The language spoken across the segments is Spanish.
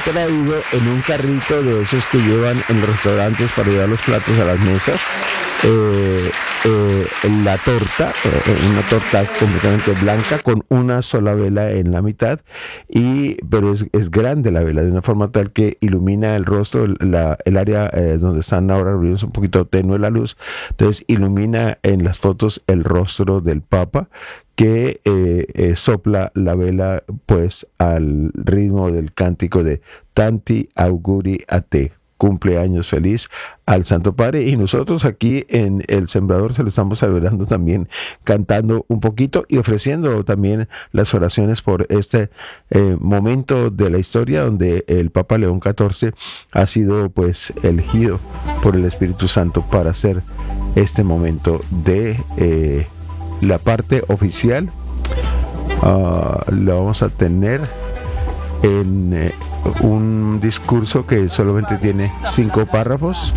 traído en un carrito de esos que llevan en los restaurantes para llevar los platos a las mesas, la torta, una torta completamente blanca con una sola vela en la mitad, pero es grande la vela, de una forma tal que ilumina el rostro, el área donde están ahora reunidos, un poquito tenue la luz, entonces ilumina en las fotos el rostro del Papa, que sopla la vela pues al ritmo del cántico de Tanti Auguri a te, cumpleaños feliz al Santo Padre, y nosotros aquí en El Sembrador se lo estamos celebrando también, cantando un poquito y ofreciendo también las oraciones por este momento de la historia donde el Papa León XIV ha sido pues elegido por el Espíritu Santo para hacer este momento de la parte oficial. Lo vamos a tener en un discurso que solamente tiene 5 párrafos.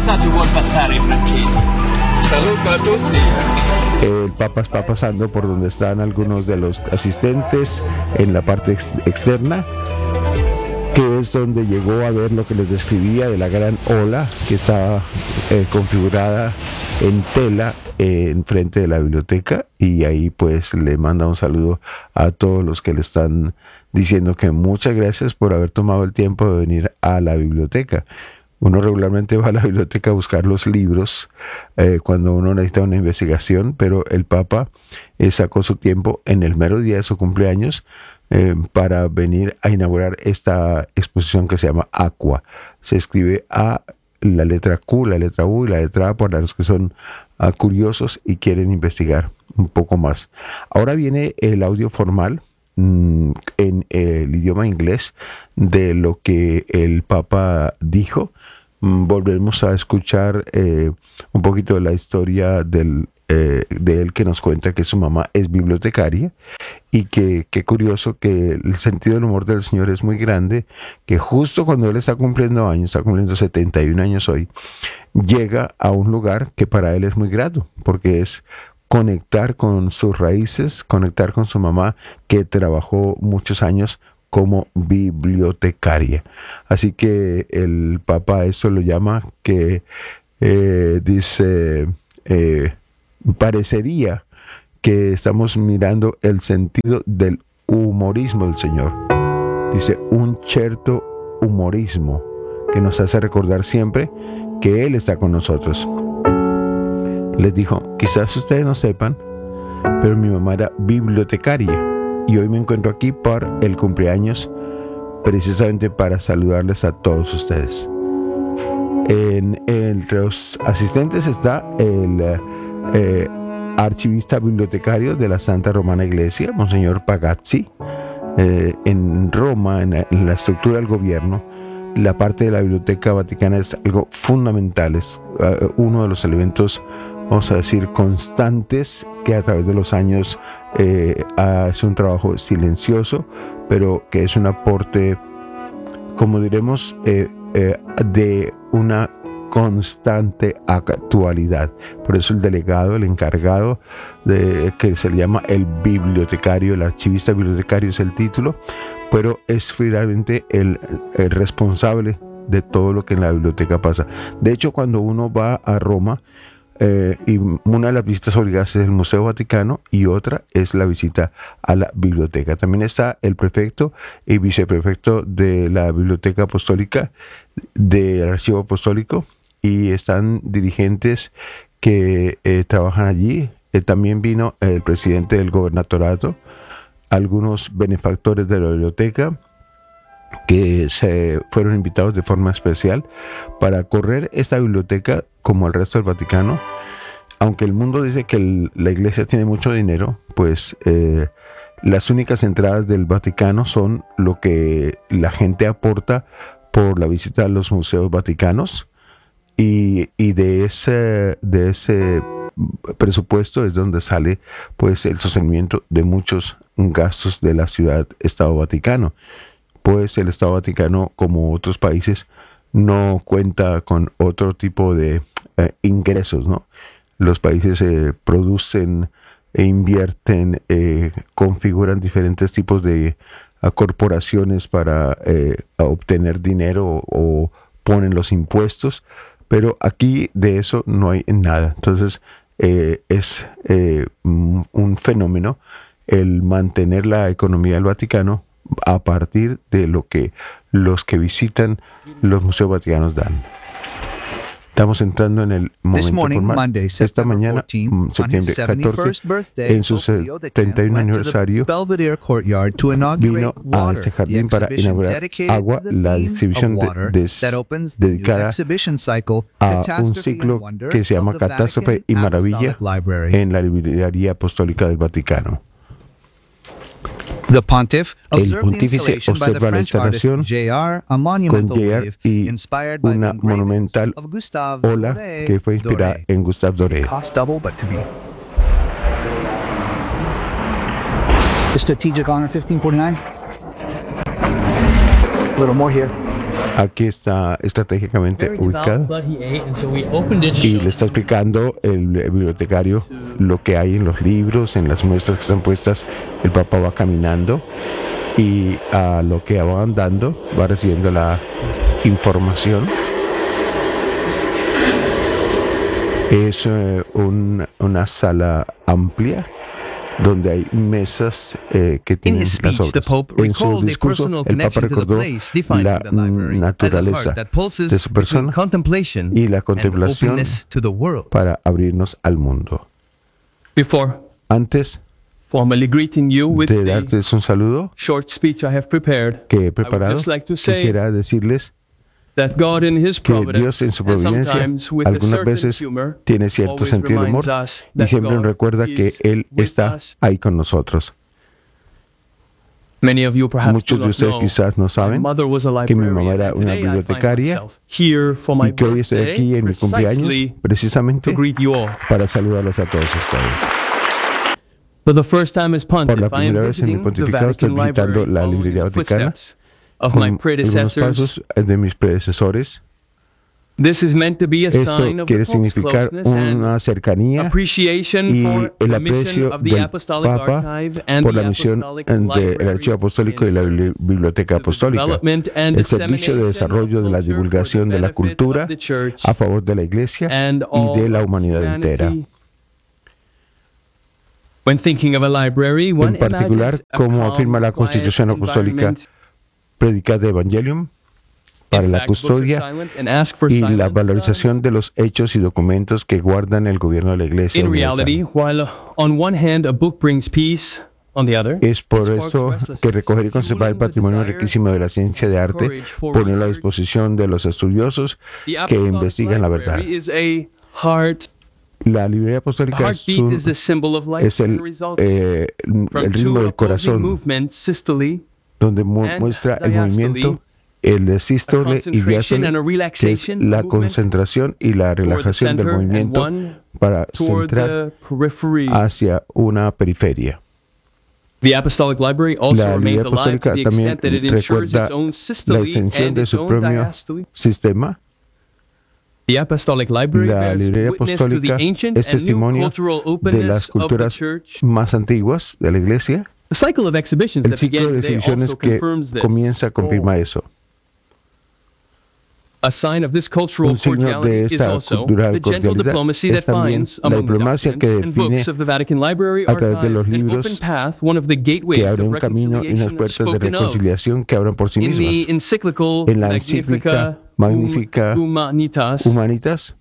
El Papa está pasando por donde están algunos de los asistentes en la parte externa, que es donde llegó a ver lo que les describía de la gran ola que estaba configurada en tela enfrente de la biblioteca, y ahí pues le manda un saludo a todos los que le están diciendo que muchas gracias por haber tomado el tiempo de venir a la biblioteca. Uno regularmente va a la biblioteca a buscar los libros cuando uno necesita una investigación, pero el Papa sacó su tiempo en el mero día de su cumpleaños para venir a inaugurar esta exposición que se llama Aqua. Se escribe A, la letra Q, la letra U y la letra A para los que son curiosos y quieren investigar un poco más. Ahora viene el audio formal en el idioma inglés de lo que el Papa dijo. Volvemos a escuchar un poquito de la historia de él, que nos cuenta que su mamá es bibliotecaria, y que qué curioso que el sentido del humor del Señor es muy grande, que justo cuando él está cumpliendo años, está cumpliendo 71 años hoy, llega a un lugar que para él es muy grato, porque es conectar con sus raíces, conectar con su mamá, que trabajó muchos años como bibliotecaria. Así que el Papa eso lo llama que dice, parecería que estamos mirando el sentido del humorismo del Señor. Dice, un cierto humorismo que nos hace recordar siempre que Él está con nosotros. Les dijo, quizás ustedes no sepan, pero mi mamá era bibliotecaria y hoy me encuentro aquí por el cumpleaños, precisamente para saludarles a todos ustedes. Entre los asistentes está el archivista bibliotecario de la Santa Romana Iglesia, Monseñor Pagazzi. En Roma, en la estructura del gobierno, la parte de la Biblioteca Vaticana es algo fundamental, es uno de los elementos, vamos a decir, constantes, que a través de los años hace un trabajo silencioso, pero que es un aporte, como diremos, de una constante actualidad. Por eso el delegado, el encargado, que se le llama el bibliotecario, el archivista bibliotecario es el título, pero es finalmente el responsable de todo lo que en la biblioteca pasa. De hecho, cuando uno va a Roma, y una de las visitas obligadas es el Museo Vaticano y otra es la visita a la biblioteca. También está el prefecto y viceprefecto de la Biblioteca Apostólica, del Archivo Apostólico, y están dirigentes que trabajan allí. También vino el presidente del gobernatorato, algunos benefactores de la biblioteca que se fueron invitados de forma especial para correr esta biblioteca como el resto del Vaticano. Aunque el mundo dice que la iglesia tiene mucho dinero, pues las únicas entradas del Vaticano son lo que la gente aporta por la visita a los museos vaticanos, y de ese presupuesto es donde sale pues el sostenimiento de muchos gastos de la ciudad-estado Vaticano. Pues el Estado Vaticano, como otros países, no cuenta con otro tipo de ingresos, ¿no? Los países producen e invierten, configuran diferentes tipos de a corporaciones para a obtener dinero o ponen los impuestos, pero aquí de eso no hay nada. Entonces es un fenómeno el mantener la economía del Vaticano a partir de lo que los que visitan los museos vaticanos dan. Estamos entrando en el momento formal. Esta mañana, septiembre 14, en su 71 aniversario, vino a este jardín para inaugurar agua, la exhibición dedicada a un ciclo que se llama Catástrofe y Maravilla en la Librería Apostólica del Vaticano. El pontífice observa la instalación con JR y una monumental ola que fue inspirada en Gustave Doré. The Strategic Honor 1549. A little more here. Aquí está estratégicamente ubicado y le está explicando el bibliotecario lo que hay en los libros, en las muestras que están puestas. El Papa va caminando y a lo que va andando va recibiendo la información. Es una sala amplia donde hay mesas que tienen las obras. En su discurso, el Papa recordó la naturaleza de su persona y la contemplación para abrirnos al mundo. Antes de darles un saludo que he preparado, quisiera decirles que Dios en su providencia algunas veces tiene cierto sentido de humor y siempre nos recuerda que Él está ahí con nosotros. Muchos de ustedes quizás no saben que mi mamá era una bibliotecaria y que hoy estoy aquí en mi cumpleaños precisamente para saludarlos a todos ustedes. Por la primera vez en mi pontificado estoy visitando la librería vaticana con algunos pasos de mis predecesores. Esto quiere significar una cercanía y el aprecio del Papa por la misión del Archivo Apostólico y la Biblioteca Apostólica, el servicio de desarrollo de la divulgación de la cultura a favor de la Iglesia y de la humanidad entera. En particular, como afirma la Constitución Apostólica, Predicad Evangelium para la custodia y la valorización de los hechos y documentos que guardan el gobierno de la Iglesia. Es por esto que recoger y conservar el patrimonio riquísimo de la ciencia de arte, ponerlo a disposición de los estudiosos que investigan la verdad. La librería apostólica es el ritmo del corazón, donde muestra el movimiento, el de sístole y diástole, que es la concentración y la relajación del movimiento para centrar hacia una periferia. La librería apostólica también recuerda la extensión de su propio sistema. La librería apostólica es testimonio de las culturas más antiguas de la Iglesia. El ciclo de exhibiciones que comienza confirma eso. Un signo de esta cultural cordialidad es también la diplomacia que define a través de los libros que abren un camino y unas puertas de reconciliación que abran por sí mismas. En la encíclica Magnificat Humanitas,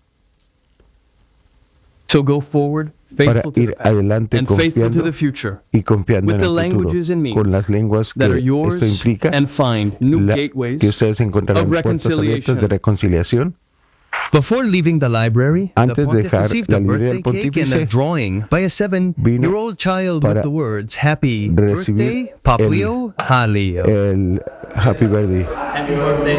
para ir adelante confiando y confiando en el futuro, con las lenguas que esto implica, que ustedes encontrarán puertas abiertas de reconciliación. Antes de dejar la librería del pontífice, vino para recibir el Happy Birthday.